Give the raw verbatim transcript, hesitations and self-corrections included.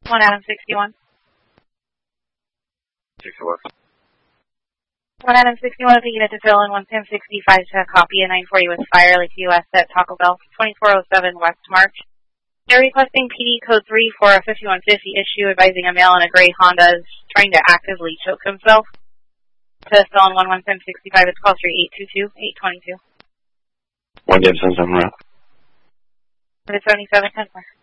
one Adam sixty-one. sixty-one. one Adam sixty-one, if you get it to fill in one Sam sixty-five to copy a nine forty with Fire Lake U S at Taco Bell, twenty-four oh seven West March. They're requesting P D code three for a fifty-one fifty issue advising a male in a gray Honda is trying to actively choke himself. To fill in one one Sam sixty-five, it's call three eight two two, eight two two. One Gibson, seven route. seventy-seven ten four.